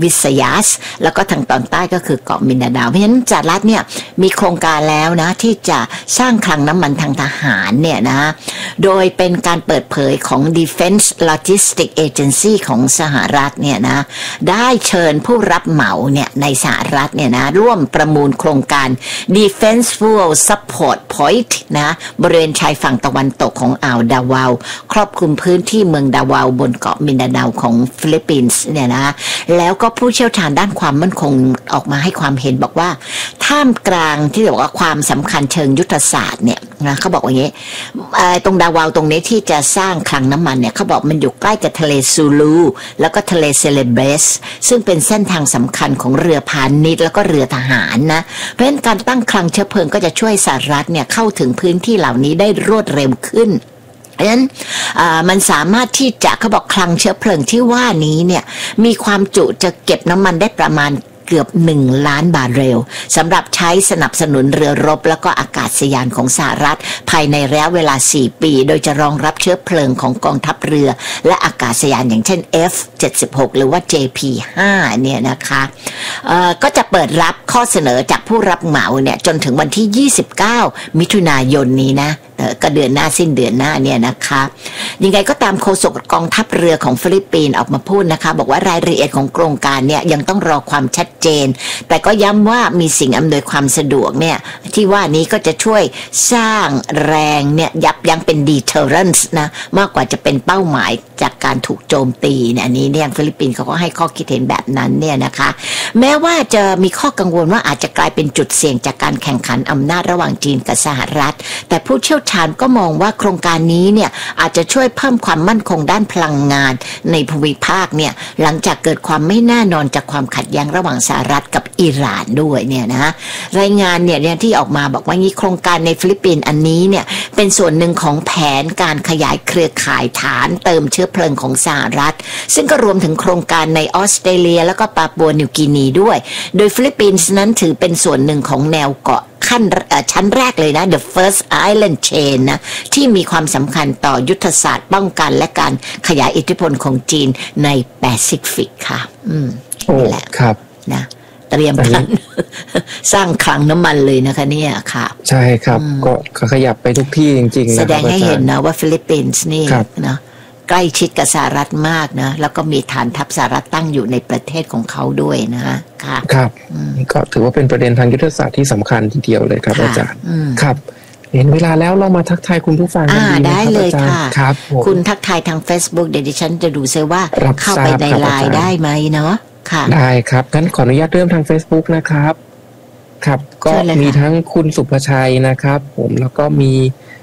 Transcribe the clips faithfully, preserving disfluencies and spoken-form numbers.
วิสยาสแล้วก็ทางตอนใต้ก็คือเกาะมินดาเนาวเพราะฉะนั้นสหรัฐเนี่ยมีโครงการแล้วนะที่จะสร้างคลังน้ำมันทางทหารเนี่ยนะโดยเป็นการเปิดเผยของ Defense Logistics Agency ของสหรัฐเนี่ยนะได้เชิญผู้รับเหมาเนี่ยในสหรัฐเนี่ยนะร่วมประมูลโครงการ Defense Fuel Support Point นะบริเวณชายฝั่งตะวันตกของอ่าวดาวาวครอบคลุมพื้นที่เมืองดาวาวบนเกาะมินดาเนาวของฟิลิปปินส์เนี่ยนะแล้วก็ผู้เชี่ยวชาญด้านความมั่นคงออกมาให้ความเห็นบอกว่าท่ามกลางที่บอกว่าความสำคัญเชิงยุทธศาสตร์เนี่ยนะเขาบอกว่าอย่างนี้ตรงดาวาวตรงนี้ที่จะสร้างคลังน้ำมันเนี่ยเขาบอกมันอยู่ใกล้กับทะเลซูลูแล้วก็ทะเลเซเลเบสซึ่งเป็นเส้นทางสำคัญของเรือพาณิชย์แล้วก็เรือทหารนะเพราะฉะนั้นการตั้งคลังเชื้อเพลิงก็จะช่วยสหรัฐเนี่ยเข้าถึงพื้นที่เหล่านี้ได้รวดเร็วขึ้นเพราะฉะนั้นมันสามารถที่จะเขาบอกคลังเชื้อเพลิงที่ว่านี้เนี่ยมีความจุจะเก็บน้ำมันได้ประมาณเกือบหนึ่งล้านบาร์เรลสำหรับใช้สนับสนุนเรือรบแล้วก็อากาศยานของสหรัฐภายในระยะเวลาสี่ปีโดยจะรองรับเชื้อเพลิงของกองทัพเรือและอากาศยานอย่างเช่น เอฟ เจ็ดสิบหก หรือว่า เจ พี ห้า เนี่ยนะคะก็จะเปิดรับข้อเสนอจากผู้รับเหมาเนี่ยจนถึงวันที่ยี่สิบเก้ามิถุนายนนี้นะก็เดือนหน้าสิ้นเดือนหน้าเนี่ยนะคะยังไงก็ตามโฆษกกองทัพเรือของฟิลิปปินส์ออกมาพูดนะคะบอกว่ารายละเอียดของโครงการเนี่ยยังต้องรอความชัดเจนแต่ก็ย้ำว่ามีสิ่งอำนวยความสะดวกเนี่ยที่ว่านี้ก็จะช่วยสร้างแรงเนี่ยยับยั้งเป็น deterrence นะมากกว่าจะเป็นเป้าหมายจากการถูกโจมตีเนี่ยอันนี้เนี่ยฟิลิปปินส์เขาก็ให้ข้อคิดเห็นแบบนั้นเนี่ยนะคะแม้ว่าจะมีข้อกังวลว่าอาจจะกลายเป็นจุดเสี่ยงจากการแข่งขันอำนาจระหว่างจีนกับสหรัฐแต่ผู้เชี่ยวชาญก็มองว่าโครงการนี้เนี่ยอาจจะช่วยเพิ่มความมั่นคงด้านพลังงานในภูมิภาคเนี่ยหลังจากเกิดความไม่แน่นอนจากความขัดแย้งระหว่างสหรัฐกับอิหร่านด้วยเนี่ยนะรายงานเนี่ยที่ออกมาบอกว่านี้โครงการในฟิลิปปินส์อันนี้เนี่ยเป็นส่วนหนึ่งของแผนการขยายเครือข่ายฐานเติมเชื้อเพลิงของสหรัฐซึ่งก็รวมถึงโครงการในออสเตรเลียแล้วก็ปาปัวนิวกินีด้วยโดยฟิลิปปินส์นั้นถือเป็นส่วนหนึ่งของแนวเกาะขั้นชั้นแรกเลยนะ the first island chain นะที่มีความสำคัญต่อยุทธศาสตร์ป้องกันและการขยายอิทธิพลของจีนในแปซิฟิกค่ะอืมนี่แหละครับนะเตรียมการสร้างคลังน้ำมันเลยนะคะเนี่ยค่ะใช่ครับก็ขยับไปทุกที่จริงๆนะแสดงให้เห็นนะว่าฟิลิปปินส์นี่นะใกล้ชิดกับสหรัฐมากนะแล้วก็มีฐานทัพสหรัฐตั้งอยู่ในประเทศของเขาด้วยนะค่ะครับก็ถือว่าเป็นประเด็นทางยุทธศาสตร์ที่สำคัญทีเดียวเลยครับอาจารย์ครับเห็นเวลาแล้วเรามาทักทายคุณผู้ฟังกันดีไหมครับอาจารย์ครับคุณทักทายทาง Facebook เดี๋ยวดิฉันจะดูซิว่าเข้าไปในไลน์ได้ไหมเนาะค่ะได้ครับงั้นขออนุญาตเริ่มทาง Facebook นะครับครับก็มีทั้งคุณสุภชัยนะครับผมแล้วก็มี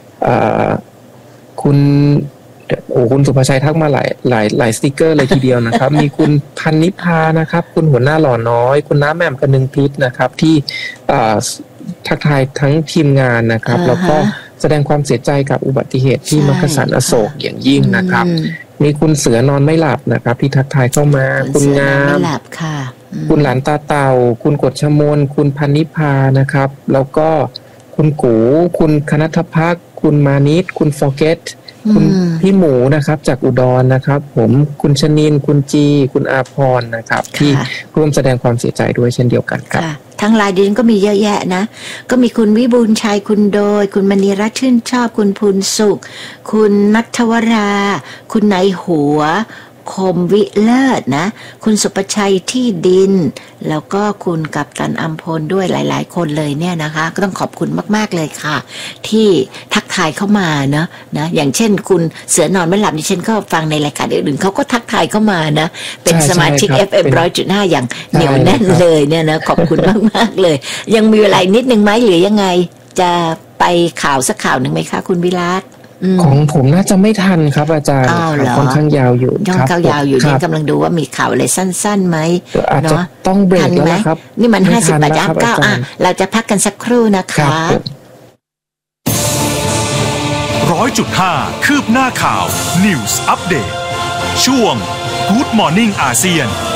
คุณโอ้คุณสุภชัยทักมาหลายหลายหลายสติกเกอร์เลยทีเดียวนะครับ มีคุณพันนิพานะครับคุณหัวหน้าหล่อน้อยคุณน้าแหม่มกนึงพิษนะครับที่ทักทายทั้งทีมงานนะครับ uh-huh. แล้วก็แสดงความเสียใจกับอุบัติเหตุที่มักกะสันอโศกอย่างยิ่งนะครับมีคุณเสือนอนไม่หลับนะครับที่ทักทายเข้ามาคุณงามคุณหลานตาเต่าคุณกฎชมนคุณพันนิพานะครับแล้วก็คุณกูคุณคณัฐภักดิ์คุณมานิดคุณฟอร์เกตคุณพี่หมูนะครับจากอุดรนะครับผมคุณชนินคุณจีคุณอาพรนะครับที่ร่วมแสดงความเสียใจด้วยเช่นเดียวกันครับทั้งไลน์ดิฉันก็มีเยอะแยะนะก็มีคุณวิบูลย์ชัยคุณโดยคุณมณีรัตน์ชื่นชอบคุณพูนสุขคุณนัทวราคุณนายหัวคมวิเลิศนะคุณสุประชัยที่ดินแล้วก็คุณกัปตันอัมพลด้วยหลายๆคนเลยเนี่ยนะคะก็ต้องขอบคุณมากๆเลยค่ะที่ทักทายเข้ามาเนาะนะอย่างเช่นคุณเสือนอนไม่หลับดิฉันก็ฟังในรายการอื่นๆเขาก็ทักทายเข้ามานะเป็นสมาชิก เอฟ เอ็ม หนึ่งร้อยจุดห้า อย่างเหนียวแน่นเลยเนี่ยนะขอบคุณมากๆเลยยังมีเวลานิดนึงไหมหรือยังไงจะไปข่าวสักข่าวหนึ่งไหมคะคุณวิรัตของผมน่าจะไม่ทันครับอาจารย์ค่อนข้างยาวอยู่ค่อนข้างยาวอยู่นี่กำลังดูว่ามีข่าวอะไรสั้นๆไหมอาจจะต้องเบรกแล้วครับนี่มันห้าสิบแปดย่างเก้าอ่ะเราจะพักกันสักครู่นะคะร้อยจุดห้าคืบหน้าข่าว News Update ช่วง Good Morning อาเซียน